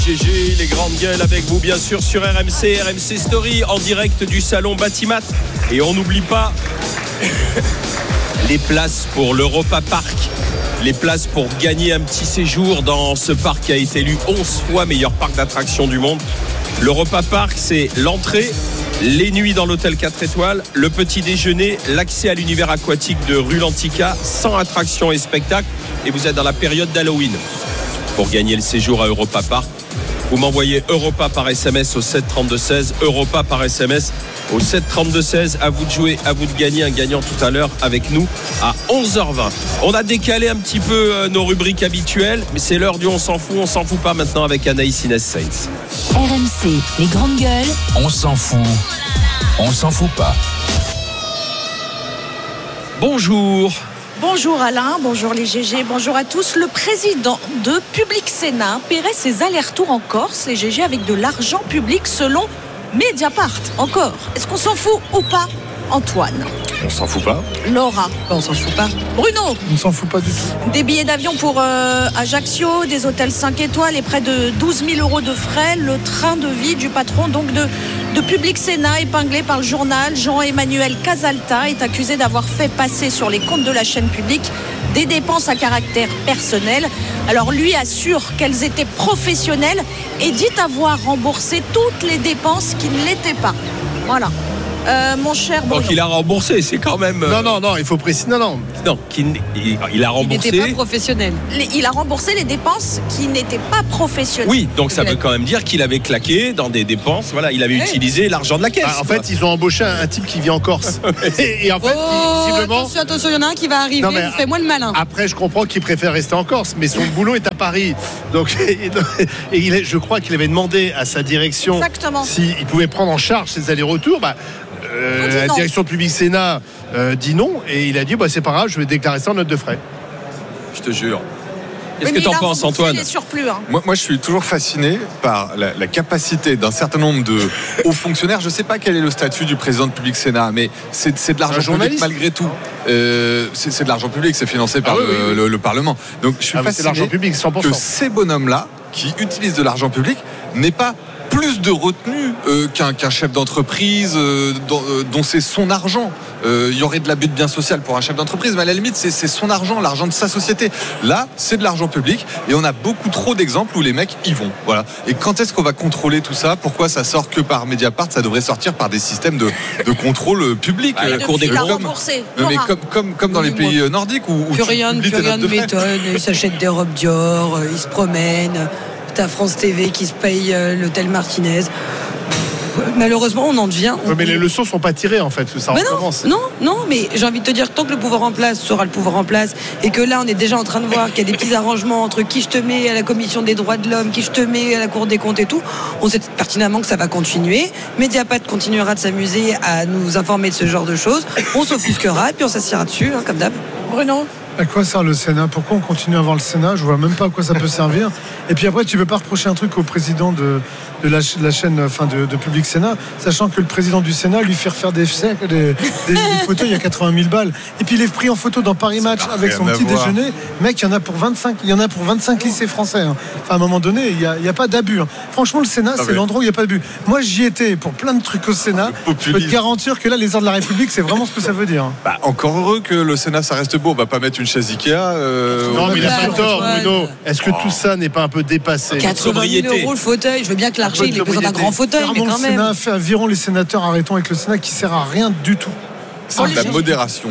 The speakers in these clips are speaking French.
GG, les grandes gueules avec vous bien sûr sur RMC Story en direct du salon Batimat. Et on n'oublie pas les places pour l'Europa Park. Les places pour gagner un petit séjour dans ce parc qui a été élu 11 fois meilleur parc d'attractions du monde. L'Europa Park, c'est l'entrée, les nuits dans l'hôtel 4 étoiles, le petit déjeuner, l'accès à l'univers aquatique de Rue Lantica, sans attractions et spectacles. Et vous êtes dans la période d'Halloween. Pour gagner le séjour à Europa Park, vous m'envoyez Europa par SMS au 732-16, Europa par SMS au 732-16. À vous de jouer, à vous de gagner un gagnant tout à l'heure avec nous à 11h20. On a décalé un petit peu nos rubriques habituelles, mais c'est l'heure du on s'en fout pas maintenant avec Anaïs Inès Sainz. RMC, les grandes gueules. On s'en fout pas. Bonjour. Bonjour Alain, bonjour les GG, bonjour à tous. Le président de Public Sénat paierait ses allers-retours en Corse, les GG, avec de l'argent public selon Mediapart. Encore, est-ce qu'on s'en fout ou pas, Antoine? On s'en fout pas. Laura? On s'en fout pas. Bruno? On s'en fout pas du tout. Des billets d'avion pour Ajaccio, des hôtels 5 étoiles et près de 12 000 € de frais. Le train de vie du patron donc de Public Sénat, épinglé par le journal. Jean-Emmanuel Casalta est accusé d'avoir fait passer sur les comptes de la chaîne publique des dépenses à caractère personnel. Alors lui assure qu'elles étaient professionnelles et dit avoir remboursé toutes les dépenses qui ne l'étaient pas. Voilà. Mon cher Bruno. Donc il a remboursé, c'est quand même. Non, il faut préciser. Non, il a remboursé. Il n'était pas professionnel. Il a remboursé les dépenses qui n'étaient pas professionnelles. Oui, donc ça veut quand même dire qu'il avait claqué dans des dépenses. Voilà, il avait utilisé l'argent de la caisse. En fait, ils ont embauché un type qui vit en Corse. et en fait, visiblement. Attention, il y en a un qui va arriver. Fais-moi le malin. Après, je comprends qu'il préfère rester en Corse, mais son boulot est à Paris. Donc, je crois qu'il avait demandé à sa direction s'il pouvait prendre en charge ses allers-retours. La direction de Public Sénat dit non et il a dit c'est pas grave, je vais déclarer ça en note de frais. Je te jure. Qu'est-ce que t'en penses, Antoine? Moi, je suis toujours fasciné par la capacité d'un certain nombre de hauts fonctionnaires. Je ne sais pas quel est le statut du président de Public Sénat, mais c'est de l'argent public malgré tout. C'est de l'argent public, c'est financé par le Parlement. Donc je suis fasciné l'argent public, 100%. que ces bonhommes-là, qui utilisent de l'argent public, n'aient pas plus de retenue qu'un chef d'entreprise dont c'est son argent. Il y aurait de l'abus de bien social pour un chef d'entreprise, mais à la limite c'est son argent, l'argent de sa société. Là c'est de l'argent public et on a beaucoup trop d'exemples où les mecs y vont. Voilà. Et quand est-ce qu'on va contrôler tout ça? Pourquoi ça sort que par Mediapart? Ça devrait sortir par des systèmes de contrôle public. La Cour des comptes. Mais comme dans les pays nordiques où plus rien ne m'étonne. Ils s'achètent des robes Dior, ils se promènent. T'as France TV qui se paye l'hôtel Martinez. Malheureusement, on en devient. Mais les leçons sont pas tirées en fait. Ça recommence. Non, mais j'ai envie de te dire que tant que le pouvoir en place sera le pouvoir en place et que là, on est déjà en train de voir qu'il y a des petits arrangements entre qui je te mets à la commission des droits de l'homme, qui je te mets à la Cour des comptes et tout, on sait pertinemment que ça va continuer. Mediapart continuera de s'amuser à nous informer de ce genre de choses. On s'offusquera et puis on s'assiera dessus, comme d'hab. Bruno? À quoi sert le Sénat? Pourquoi on continue à avoir le Sénat? Je vois même pas à quoi ça peut servir. Et puis après, tu peux pas reprocher un truc au président de la chaîne, de Public Sénat, sachant que le président du Sénat lui fait refaire des photos, il y a 80 000 balles. Et puis il est pris en photo dans Paris Match avec son petit déjeuner. Mec, il y en a pour 25 lycées français. Enfin, à un moment donné, il y a pas d'abus. Franchement, le Sénat, c'est l'endroit où il y a pas d'abus. Moi, j'y étais pour plein de trucs au Sénat. Je peux te garantir que là, les heures de la République, c'est vraiment ce que ça veut dire. Encore heureux que le Sénat, ça reste beau. On va pas mettre une chaise Ikea. Non, mais il a pas tort, Bruno. Est-ce que tout ça n'est pas un peu dépassé? 80 000 € le fauteuil. Je veux bien que l'archer, il ait besoin d'un grand fauteuil, mais quand même. Le Sénat virons les sénateurs, arrêtons avec le Sénat qui sert à rien du tout. C'est de la modération.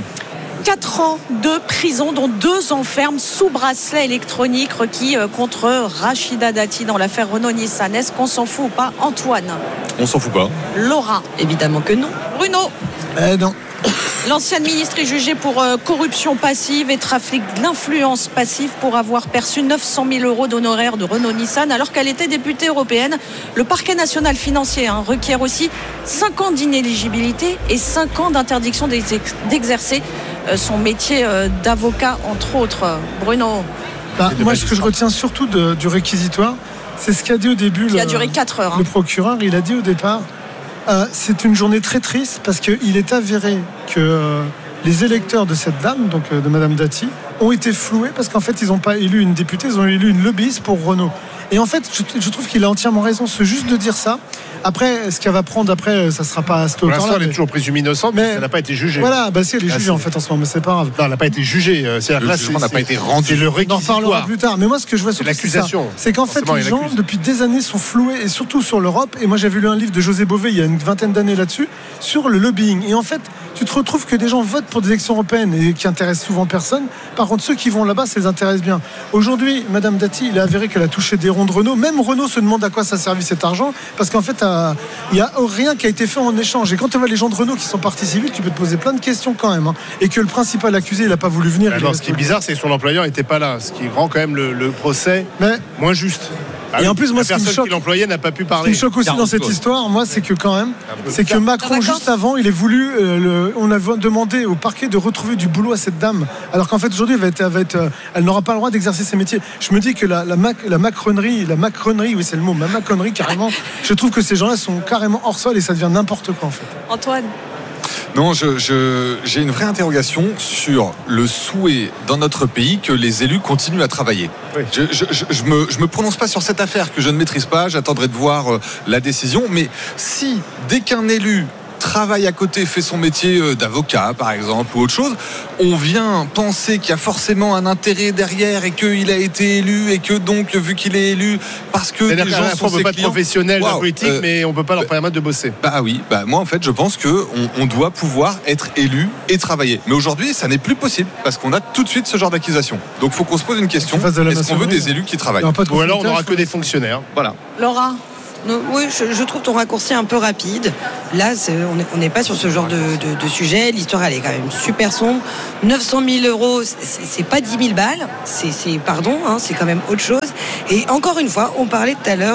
4 ans de prison, dont 2 ans ferme sous bracelet électronique requis contre Rachida Dati dans l'affaire Renault-Nissan. Est-ce qu'on s'en fout ou pas, Antoine? On s'en fout pas. Laura? Évidemment que non. Bruno? Non. L'ancienne ministre est jugée pour corruption passive et trafic d'influence passive pour avoir perçu 900 000 € d'honoraires de Renault-Nissan alors qu'elle était députée européenne. Le parquet national financier requiert aussi 5 ans d'inéligibilité et 5 ans d'interdiction d'exercer son métier d'avocat, entre autres. Bruno? Moi, ce que je retiens surtout du réquisitoire, c'est ce qu'a dit au début qui a duré 4 heures. Le procureur. Il a dit au départ, c'est une journée très triste parce qu'il est avéré que les électeurs de cette dame, donc de Madame Dati, ont été floués parce qu'en fait ils n'ont pas élu une députée, ils ont élu une lobbyiste pour Renault. Et en fait, je trouve qu'il a entièrement raison. C'est juste de dire ça. Après, ce qu'elle va prendre après, ça sera pas à cette hauteur-là. Pour l'instant, elle est toujours présumée innocente, mais elle n'a pas été jugée. Voilà, si elle est jugée en fait en ce moment, mais c'est pas grave. Non, elle n'a pas été jugée. C'est-à-dire le jugement n'a pas été rendu. C'est le On en réquisitoire. reparlera plus tard. Mais moi, ce que je vois surtout, c'est qu'en fait, les gens, depuis des années, sont floués, et surtout sur l'Europe. Et moi, j'avais lu un livre de José Bové il y a une vingtaine d'années là-dessus, sur le lobbying. Et en fait, tu te retrouves que des gens votent pour des élections européennes et qui intéressent souvent personne. Par contre, ceux qui vont là-bas, ça les intéresse bien. Aujourd'hui, Madame Dati, il est avéré qu'elle a touché des ronds de Renault. Même Renault se demande à quoi ça servi cet argent, parce qu'en fait, il y a rien qui a été fait en échange. Et quand tu vois les gens de Renault qui sont partis civils, tu peux te poser plein de questions quand même. Et que le principal accusé, il n'a pas voulu venir. Alors, ce qui est bizarre, c'est que son employeur n'était pas là. Ce qui rend quand même le procès moins juste. Et en plus, moi, la personne qui l'employait n'a pas pu parler. Ce qui me choque aussi dans cette histoire, moi, c'est que quand même, c'est que Macron, juste avant, il est voulu, on a demandé au parquet de retrouver du boulot à cette dame. Alors qu'en fait, aujourd'hui, elle n'aura pas le droit d'exercer ses métiers. Je me dis que la macronerie, oui, c'est le mot, ma macronerie, carrément, je trouve que ces gens-là sont carrément hors sol et ça devient n'importe quoi, en fait. Antoine. Non, j'ai une vraie interrogation sur le souhait dans notre pays que les élus continuent à travailler. Oui. Je me prononce pas sur cette affaire que je ne maîtrise pas, j'attendrai de voir la décision, mais si dès qu'un élu travaille à côté, fait son métier d'avocat par exemple ou autre chose, on vient penser qu'il y a forcément un intérêt derrière et qu'il a été élu et que donc vu qu'il est élu parce que les gens sont ses clients, on peut pas être professionnel de la politique, mais on peut pas leur permettre de bosser. Moi en fait je pense que on doit pouvoir être élu et travailler. Mais aujourd'hui ça n'est plus possible parce qu'on a tout de suite ce genre d'accusation. Donc il faut qu'on se pose une question, est-ce qu'on veut des élus qui travaillent ou alors on n'aura que des fonctionnaires. Voilà. Laura. Oui, je trouve ton raccourci un peu rapide. Là, on n'est pas sur ce genre de sujet. L'histoire, elle est quand même super sombre. 900 000 euros, c'est pas 10 000 balles. C'est quand même autre chose. Et encore une fois, on parlait tout à l'heure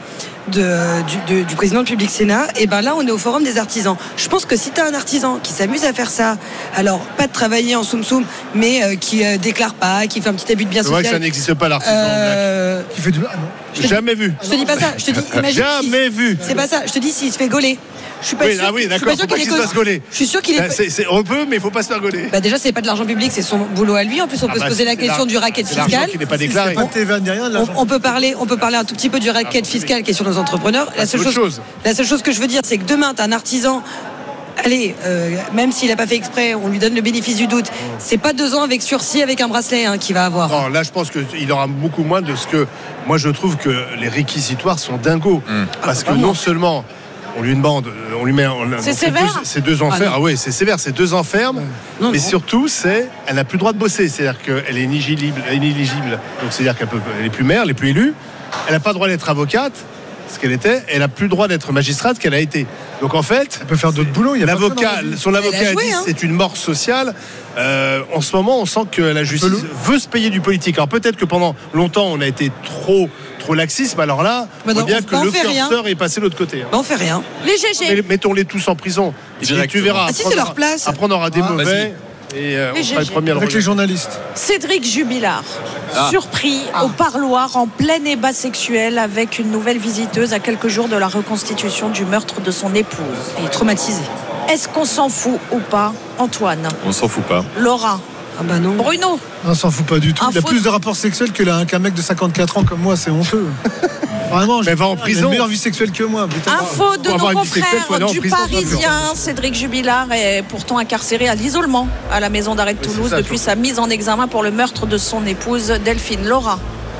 du président du Public Sénat. Et ben là, on est au Forum des artisans. Je pense que si tu as un artisan qui s'amuse à faire ça, alors pas de travailler en soum-soum, mais qui déclare pas, qui fait un petit abus de bien social. C'est vrai que ça n'existe pas, l'artisan. Qui fait du... Jamais vu. Je te dis pas ça. Je te dis, imagine. Jamais vu. C'est pas ça. Je te dis s'il se fait gauler. Je suis pas sûr. Ah oui, d'accord. Faut pas qu'il se fasse gauler. Je suis sûr qu'il est. On peut, mais il faut pas se faire gauler. Déjà, c'est pas de l'argent public, c'est son boulot à lui. En plus, on peut se poser la question du racket fiscal. Qui n'est pas déclaré. On peut parler un tout petit peu du racket fiscal qui est sur nos entrepreneurs. La seule chose que je veux dire, c'est que demain, t'as un artisan. Allez, même s'il n'a pas fait exprès, on lui donne le bénéfice du doute. C'est pas 2 ans avec sursis avec un bracelet qu'il va avoir. Non, là je pense qu'il aura beaucoup moins de ce que moi je trouve que les réquisitoires sont dingos. Parce que non seulement on lui demande, on lui met c'est sévère. C'est 2 ans ferme. Ah oui, c'est sévère, c'est 2 ans ferme. Mais surtout, elle n'a plus le droit de bosser. C'est-à-dire qu'elle est inéligible. Donc c'est-à-dire qu'elle n'est plus maire, elle n'est plus élue. Elle n'a pas le droit d'être avocate. Ce qu'elle était, elle n'a plus le droit d'être magistrate qu'elle a été. Donc en fait, elle peut faire d'autres boulots. Son avocat a dit c'est une mort sociale. En ce moment, on sent que la justice veut se payer du politique. Alors peut-être que pendant longtemps, on a été trop laxisme. Alors là, on voit bien que le curseur est passé de l'autre côté. On fait rien. Les GG. Mettons-les tous en prison. Et tu verras. Si c'est leur place. Après, on aura des mauvais. Et on sera les premiers avec les journalistes. Cédric Jubilard, surpris au parloir en plein débat sexuel avec une nouvelle visiteuse à quelques jours de la reconstitution du meurtre de son épouse. Il est traumatisé. Est-ce qu'on s'en fout ou pas, Antoine? On s'en fout pas. Laura? Ah bah non. Bruno? On s'en fout pas du tout. Il a plus de rapports sexuels qu'un mec de 54 ans comme moi, c'est honteux. Vraiment, va en prison. Il a une meilleure vie sexuelle que moi. Info de nos confrères du Parisien. Cédric Jubilard est pourtant incarcéré à l'isolement à la maison d'arrêt de Toulouse depuis sa mise en examen pour le meurtre de son épouse Delphine. Laura?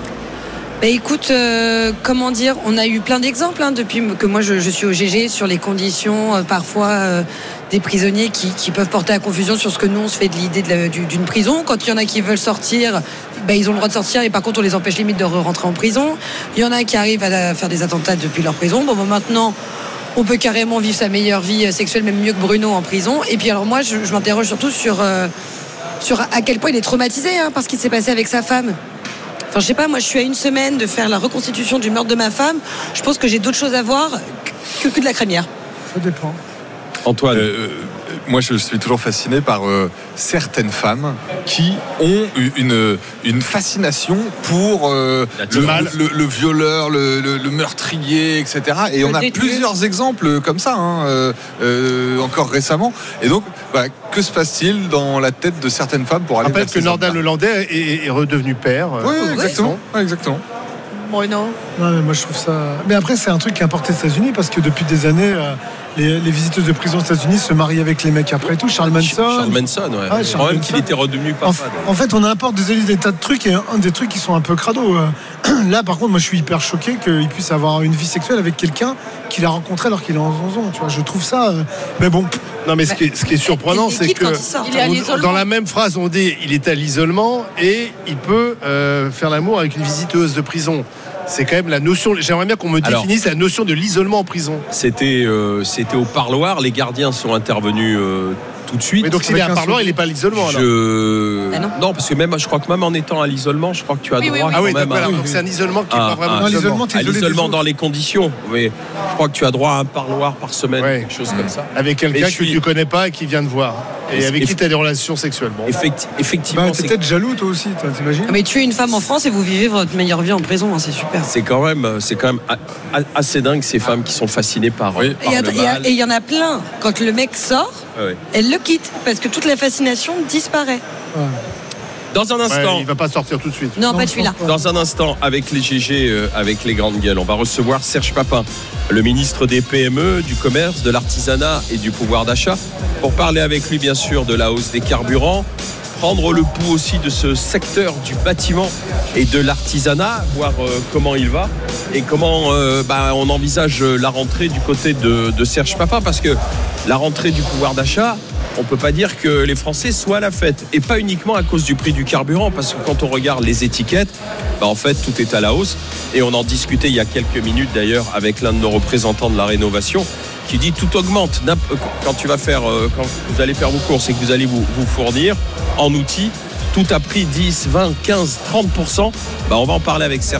Écoute, comment dire, on a eu plein d'exemples depuis que moi je suis au GG sur les conditions parfois des prisonniers qui peuvent porter à confusion sur ce que nous on se fait de l'idée d'une prison. Quand il y en a qui veulent sortir, ils ont le droit de sortir et par contre on les empêche limite de rentrer en prison. Il y en a qui arrivent à faire des attentats depuis leur prison. Maintenant on peut carrément vivre sa meilleure vie sexuelle, même mieux que Bruno en prison. Et puis alors moi je m'interroge surtout sur à quel point il est traumatisé par ce qui s'est passé avec sa femme. Enfin, je sais pas, moi je suis à 1 semaine de faire la reconstitution du meurtre de ma femme. Je pense que j'ai d'autres choses à voir que de la crémière. Ça dépend. Antoine, moi je suis toujours fasciné par certaines femmes qui ont une fascination pour le violeur, le meurtrier, etc. Et on a plusieurs exemples comme ça, encore récemment. Et donc, que se passe-t-il dans la tête de certaines femmes pour aller vers ces hommes-là ? Que Nordal Lelandais est redevenu père. Oui, exactement. Bruno? Non, mais moi je trouve ça. Mais après, c'est un truc qui est importé des États-Unis parce que depuis des années, les visiteuses de prison aux États-Unis se marient avec les mecs après tout. Charles Manson. Ouais. Je crois même qu'il était redevenu pas fan. En fait, on importe des tas de trucs et un des trucs qui sont un peu crado. Là, par contre, moi je suis hyper choqué qu'il puisse avoir une vie sexuelle avec quelqu'un qu'il a rencontré alors qu'il est en zonzon. Tu vois, je trouve ça. Mais bon. Non, mais ce qui est surprenant, c'est que dans la même phrase, on dit il est à l'isolement et il peut faire l'amour avec une visiteuse de prison. C'est quand même la notion. J'aimerais bien qu'on me définisse la notion de l'isolement en prison. C'était au parloir. Les gardiens sont intervenus tout de suite. Mais donc s'il est à parloir, il n'est pas à l'isolement. Non, parce que je crois que même en étant à l'isolement, je crois que tu as droit. Ah oui, donc c'est un isolement qui n'est pas vraiment l'isolement. À l'isolement dans les conditions. Mais je crois que tu as droit à un parloir par semaine, quelque chose comme ça. Avec quelqu'un que tu ne connais pas et qui vient te voir. Et avec qui tu as des relations sexuelles. Bon. Effectivement. T'es peut-être jaloux toi aussi, t'imagines ? Mais tu es une femme en France et vous vivez votre meilleure vie en prison, c'est super. C'est quand même assez dingue ces femmes qui sont fascinées par le mal. Et il y en a plein. Quand le mec sort, elle le quitte parce que toute la fascination disparaît. Ouais. Dans un instant, il va pas sortir tout de suite. Non, pas celui-là. Dans un instant, avec les GG, avec les grandes gueules, on va recevoir Serge Papin, le ministre des PME, du commerce, de l'artisanat et du pouvoir d'achat, pour parler avec lui bien sûr de la hausse des carburants, prendre le pouls aussi de ce secteur du bâtiment et de l'artisanat, voir comment il va et comment on envisage la rentrée du côté de Serge Papin, parce que la rentrée du pouvoir d'achat, on ne peut pas dire que les Français soient à la fête, et pas uniquement à cause du prix du carburant, parce que quand on regarde les étiquettes, en fait tout est à la hausse, et on en discutait il y a quelques minutes d'ailleurs avec l'un de nos représentants de la rénovation qui dit tout augmente. Quand vous allez faire vos courses et que vous allez vous fournir en outils, tout a pris 10, 20, 15, 30%. On va en parler avec Serge